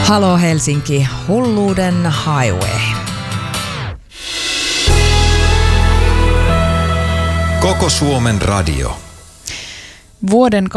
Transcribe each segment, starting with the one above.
Halo Helsinki, hulluuden highway. Koko Suomen radio. Vuoden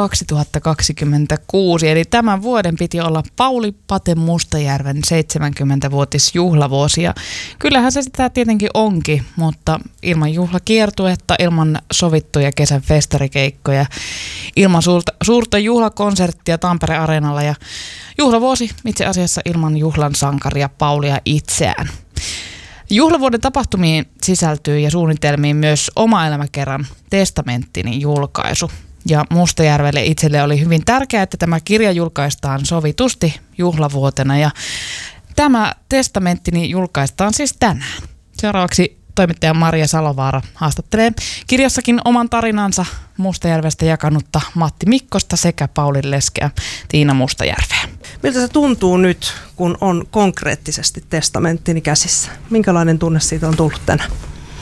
2026, eli tämän vuoden piti olla Pauli Pate Mustajärven 70-vuotisjuhlavuosi. Ja kyllähän se sitä tietenkin onkin, mutta ilman juhlakiertuetta, ilman sovittuja kesän festarikeikkoja, ilman suurta juhlakonserttia Tampereen Areenalla ja juhlavuosi itse asiassa ilman juhlan sankaria Paulia itseään. Juhlavuoden tapahtumiin sisältyy ja suunnitelmiin myös Oma elämäkerran testamenttini julkaisu. Ja Mustajärvelle itselle oli hyvin tärkeää, että tämä kirja julkaistaan sovitusti juhlavuotena. Ja tämä testamenttini julkaistaan siis tänään. Seuraavaksi toimittaja Maria Salovaara haastattelee kirjassakin oman tarinansa Mustajärvestä jakanutta Matti Mikkosta sekä Paulin leskeä Tiina Mustajärveä. Miltä se tuntuu nyt, kun on konkreettisesti testamenttini käsissä? Minkälainen tunne siitä on tullut tänään?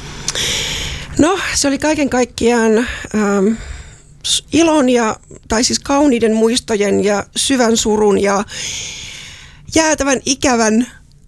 No, se oli kaiken kaikkiaan ilon tai siis kauniiden muistojen ja syvän surun ja jäätävän ikävän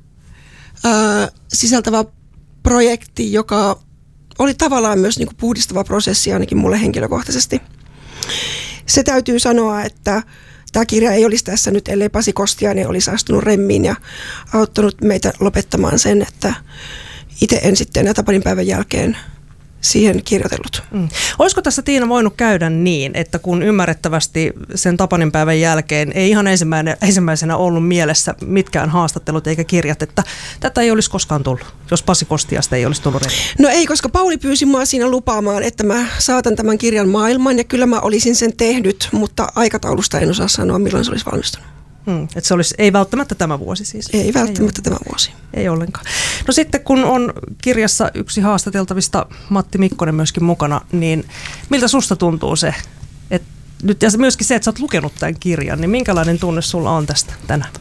sisältävä projekti, joka oli tavallaan myös niin kuin puhdistava prosessi ainakin mulle henkilökohtaisesti. Se täytyy sanoa, että tämä kirja ei olisi tässä nyt, ellei Pasi Kostiainen olisi astunut remmiin ja auttanut meitä lopettamaan sen, että itse en sitten enää Tapanin päivän jälkeen siihen kirjoitellut. Olisiko tässä, Tiina, voinut käydä niin, että kun ymmärrettävästi sen Tapanin päivän jälkeen ei ihan ensimmäisenä ollut mielessä mitkään haastattelut eikä kirjat, että tätä ei olisi koskaan tullut, jos Pasi Kostiasta ei olisi tullut remmiin? No ei, koska Pauli pyysi mua siinä lupaamaan, että mä saatan tämän kirjan maailmaan ja kyllä mä olisin sen tehnyt, mutta aikataulusta en osaa sanoa, milloin se olisi valmistunut. Että se olisi, ei välttämättä tämä vuosi siis. Ei välttämättä tämä vuosi. Ei ollenkaan. No sitten kun on kirjassa yksi haastateltavista, Matti Mikkonen myöskin mukana, niin miltä susta tuntuu se, että nyt ja myöskin se, että sä oot lukenut tämän kirjan, niin minkälainen tunne sulla on tästä tänään?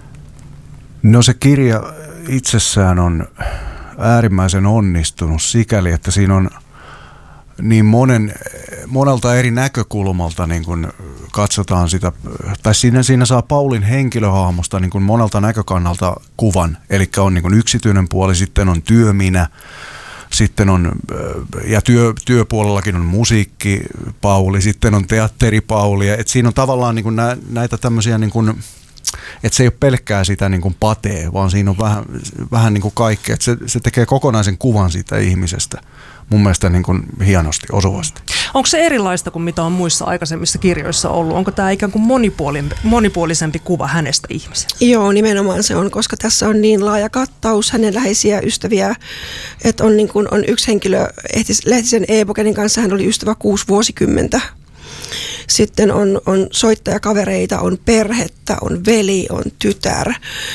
No se kirja itsessään on äärimmäisen onnistunut sikäli, että siinä on niin monelta eri näkökulmalta niin kun katsotaan sitä, tai siinä saa Paulin henkilöhahmosta niin kun monelta näkökannalta kuvan, eli on niin kun yksityinen puoli, sitten on työminä, sitten on, ja työpuolellakin on musiikki Pauli, sitten on teatteri Pauli, että siinä on tavallaan niin kun näitä tämmöisiä niin kun, että se ei ole pelkkää sitä niin kuin Patee, vaan siinä on vähän niin kuin kaikkea, että se tekee kokonaisen kuvan siitä ihmisestä. Mun mielestä niin kuin hienosti, osuvasti. Onko se erilaista kuin mitä on muissa aikaisemmissa kirjoissa ollut? Onko tämä ikään kuin monipuolisempi kuva hänestä ihmisenä? Joo, nimenomaan se on, koska tässä on niin laaja kattaus hänen läheisiä ystäviä, että on, niin kuin, on yksi henkilö, Lehtisen Eebo, kenen kanssa hän oli ystävä 6 vuosikymmentä. Sitten on soittajakavereita, on perhettä, on veli, on tytär.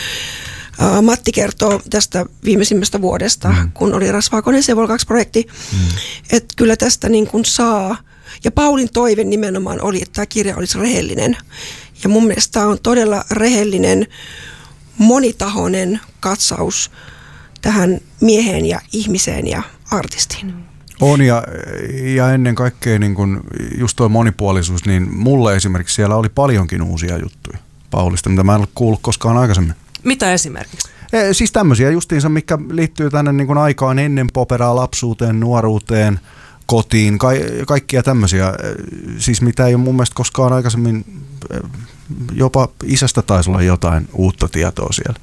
Matti kertoo tästä viimeisimmästä vuodesta, kun oli Rasvaakonen Sevol 2-projekti, että kyllä tästä niin kuin saa. Ja Paulin toive nimenomaan oli, että tämä kirja olisi rehellinen. Ja mun mielestä tämä on todella rehellinen, monitahoinen katsaus tähän mieheen ja ihmiseen ja artistiin. On ja ennen kaikkea niin kun just tuo monipuolisuus, niin mulle esimerkiksi siellä oli paljonkin uusia juttuja Paulista, mitä mä en ole kuullut koskaan aikaisemmin. Mitä esimerkiksi? Siis tämmöisiä justiinsa, mitkä liittyy tänne niin kuin aikaan ennen Poperaa, lapsuuteen, nuoruuteen, kotiin, kaikkia tämmöisiä, siis mitä ei ole mun mielestä koskaan aikaisemmin, jopa isästä taisi olla jotain uutta tietoa siellä.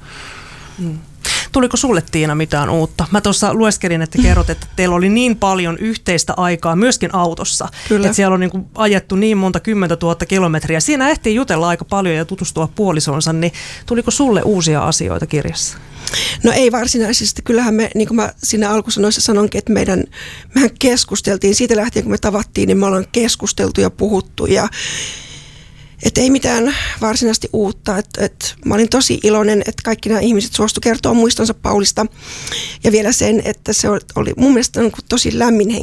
Tuliko sulle, Tiina, mitään uutta? Mä tuossa lueskelin, että kerrot, että teillä oli niin paljon yhteistä aikaa myöskin autossa. Kyllä. Että siellä on niin kuin ajettu niin monta 10 000 kilometriä. Siinä ehtii jutella aika paljon ja tutustua puolisonsa, niin tuliko sulle uusia asioita kirjassa? No ei varsinaisesti. Kyllähän me, niin kuin mä siinä alkusanoissa sanonkin, että mehän keskusteltiin siitä lähtien, kun me tavattiin, niin me ollaan keskusteltu ja puhuttu ja että ei mitään varsinaisesti uutta. Et mä olin tosi iloinen, että kaikki nämä ihmiset suostu kertoa muistonsa Paulista. Ja vielä sen, että se oli mun mielestä tosi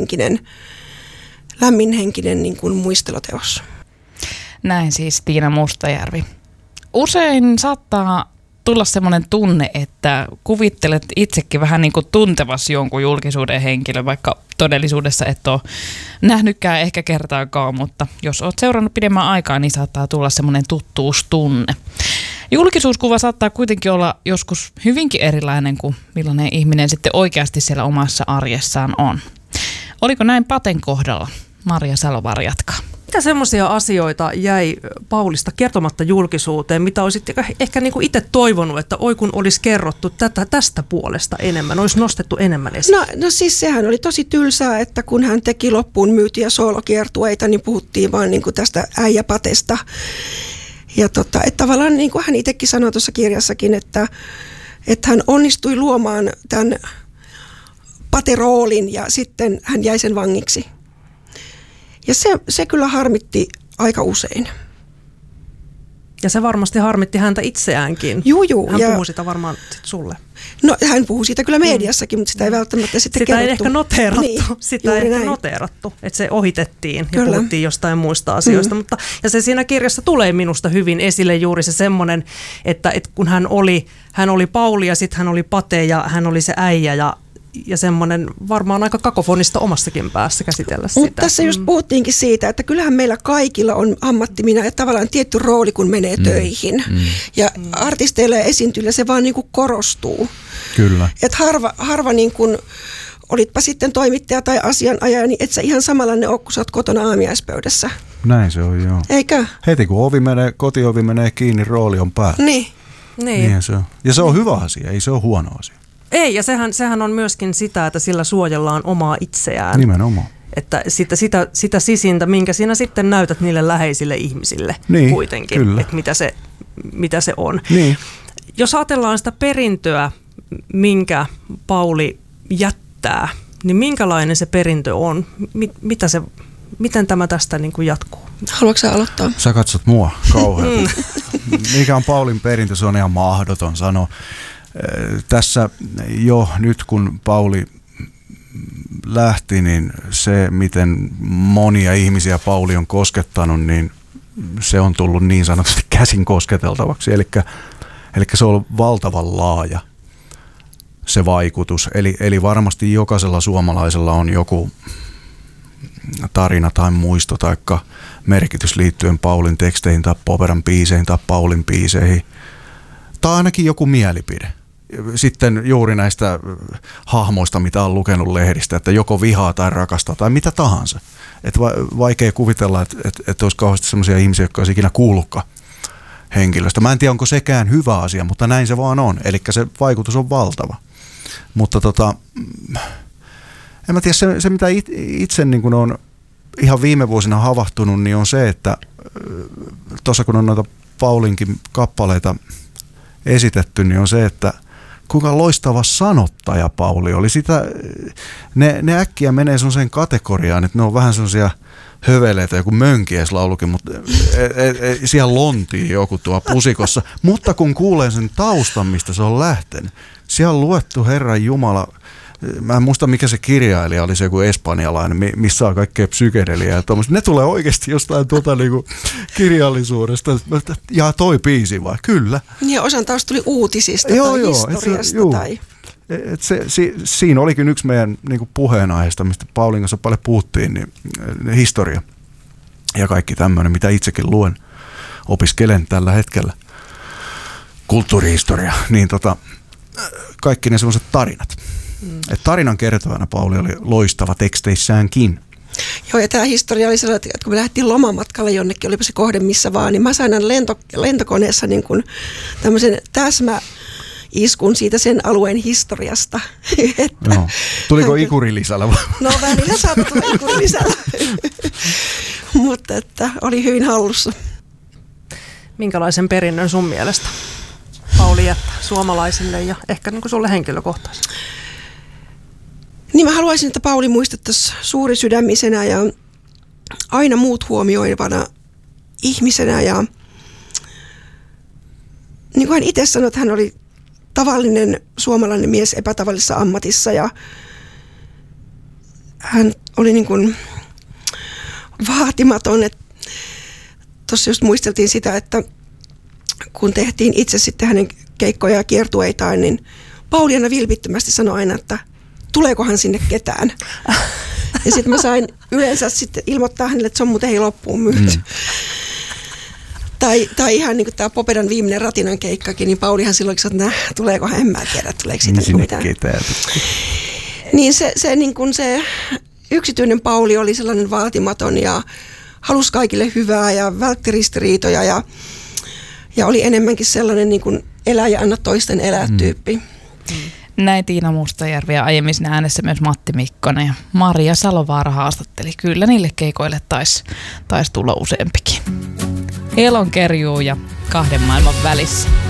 lämminhenkinen niin kuin muisteloteos. Näin siis Tiina Mustajärvi. Usein saattaa tulla semmoinen tunne, että kuvittelet itsekin vähän niin kuin tuntevasi jonkun julkisuuden henkilön, vaikka todellisuudessa et ole nähnytkään ehkä kertaakaan, mutta jos olet seurannut pidemmän aikaa, niin saattaa tulla semmoinen tuttuustunne. Julkisuuskuva saattaa kuitenkin olla joskus hyvinkin erilainen kuin millainen ihminen sitten oikeasti siellä omassa arjessaan on. Oliko näin Paten kohdalla? Marja Salovaara jatkaa. Mitä semmoisia asioita jäi Paulista kertomatta julkisuuteen, mitä olisit ehkä niin kuin itse toivonut, että oi kun olisi kerrottu tästä puolesta enemmän, olisi nostettu enemmän esiin? No siis sehän oli tosi tylsää, että kun hän teki loppuun myytyjä soolokiertueita, niin puhuttiin vaan niin kuin tästä äijäpatesta. Ja että tavallaan niin kuin hän itsekin sanoi tuossa kirjassakin, että hän onnistui luomaan tämän pateroolin ja sitten hän jäi sen vangiksi. Ja se kyllä harmitti aika usein. Ja se varmasti harmitti häntä itseäänkin. Juu. Hän puhui sitä varmaan sit sulle. No hän puhui siitä kyllä mediassakin, mutta sitä ei välttämättä sitten sitä kerrottu. Ei ehkä noteerattu. Niin, sitä ei ehkä noteerattu, että se ohitettiin kyllä. Ja puhuttiin jostain muista asioista. Ja se siinä kirjassa tulee minusta hyvin esille juuri se semmoinen, että kun hän oli Pauli ja sitten hän oli Pate ja hän oli se äijä ja semmoinen varmaan aika kakofonista omassakin päässä käsitellä sitä. Mutta tässä just puhuttiinkin siitä, että kyllähän meillä kaikilla on ammattimina ja tavallaan tietty rooli, kun menee töihin. Ja artisteilla ja esiintyjillä se vaan niin kuin korostuu. Kyllä. Että harva niin kuin, olitpa sitten toimittaja tai asianajaja, niin et sä ihan samanlainen ole, kun sä oot kotona aamiaispöydässä. Näin se on, joo. Eikö? Heti kun kotiovi menee kiinni, rooli on päällä. Niin. Niin se on. Ja se on hyvä asia, ei se ole huono asia. Ei, ja sehän on myöskin sitä, että sillä suojellaan omaa itseään. Nimenomaan. Että sitä sisintä, minkä sinä sitten näytät niille läheisille ihmisille niin, kuitenkin, kyllä. Että mitä se on. Niin. Jos ajatellaan sitä perintöä, minkä Pauli jättää, niin minkälainen se perintö on? Miten tämä tästä niin kuin jatkuu? Haluatko sä aloittaa? Sä katsot mua kauhean. Mikä on Paulin perintö, se on ihan mahdoton sanoa. Tässä jo nyt kun Pauli lähti, niin se miten monia ihmisiä Pauli on koskettanut, niin se on tullut niin sanotusti käsin kosketeltavaksi. Eli se on ollut valtavan laaja se vaikutus. Eli varmasti jokaisella suomalaisella on joku tarina tai muisto tai merkitys liittyen Paulin teksteihin tai Poperan biiseihin tai Paulin biiseihin. Tai ainakin joku mielipide. Sitten juuri näistä hahmoista, mitä on lukenut lehdistä, että joko vihaa tai rakastaa tai mitä tahansa. Että vaikea kuvitella, että olisi kauheasti sellaisia ihmisiä, jotka olisi ikinä kuullutkaan henkilöstä. Mä en tiedä, onko sekään hyvä asia, mutta näin se vaan on. Eli se vaikutus on valtava. Mutta en mä tiedä, se mitä itse niin kun on ihan viime vuosina havahtunut, niin on se, että tuossa kun on noita Paulinkin kappaleita esitetty, niin on se, että kuinka loistava sanottaja Pauli oli. Ne äkkiä menee sellaiseen kategoriaan, että ne on vähän sellaisia höveleitä, joku mönkieslaulukin, mutta siellä lontii joku tuo pusikossa. Mutta kun kuulee sen taustan, mistä se on lähtenyt, siellä on luettu Herran Jumala. Mä en muista, mikä se kirjailija oli, se joku espanjalainen, missä on kaikkea psykedeliaa ja tommoista. Ne tulee oikeasti jostain niinku kirjallisuudesta. Ja toi biisi vai? Kyllä. Ja osan taas tuli uutisista tai historiasta. Siinä olikin yksi meidän niinku puheenaiheesta, mistä Paulin kanssa paljon puhuttiin, niin historia ja kaikki tämmöinen, mitä itsekin luen, opiskelen tällä hetkellä. Kulttuurihistoria, niin kaikki ne semmoiset tarinat. Että tarinan kertojana Pauli oli loistava teksteissäänkin. Joo, ja tämä historia oli sellainen, että kun me lähdettiin lomamatkalle jonnekin, olipa se kohde missä vaan, niin mä sain lentokoneessa niin kuin tämmöisen täsmäiskun siitä sen alueen historiasta. Joo. Tuliko ikuri-lisällä vai? No välillä sattui ikuri-lisällä, mutta että oli hyvin hallussa. Minkälaisen perinnön sun mielestä Pauli jättää suomalaisille ja ehkä niin kuin sulle henkilökohtaisesti? Niin mä haluaisin, että Pauli muistettaisiin suurisydämisenä ja aina muut huomioivana ihmisenä. Ja niin kuin hän itse sanoi, että hän oli tavallinen suomalainen mies epätavallisessa ammatissa ja hän oli niin kuin vaatimaton. Tuossa just muisteltiin sitä, että kun tehtiin itse sitten hänen keikkoja ja kiertueitaan, niin Pauli aina vilpittömästi sanoi aina, että tuleekohan sinne ketään. Ja sitten mä sain yleensä sitten ilmoittaa hänelle, että se on muuten ei loppuun myyty. Tai ihan niin kuin tämä Popedan viimeinen Ratinan keikkakin, niin Paulihan silloin sanoi, että tuleekohan, en mä tiedä, tuleeko siitä niin mitään. Niin se, niin kuin se yksityinen Pauli oli sellainen vaatimaton ja halusi kaikille hyvää ja vältti ristiriitoja ja oli enemmänkin sellainen niin kuin elä ja anna toisten elää tyyppi. Näin Tiina Mustajärvi ja aiemmin siinä äänessä myös Matti Mikkonen ja Maria Salovaara haastatteli. Kyllä niille keikoille taisi tulla useampikin. Elon kerjuu ja kahden maailman välissä.